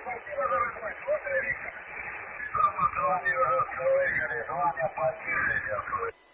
Спасибо, дорогой. Слушай, Виктор. Дома звоню, уже выиграли. Звоню потише,